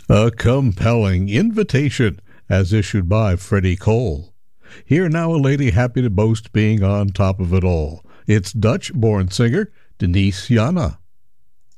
A compelling invitation as issued by Freddie Cole. Here now a lady happy to boast being on top of it all. It's Dutch-born singer Denise Jana.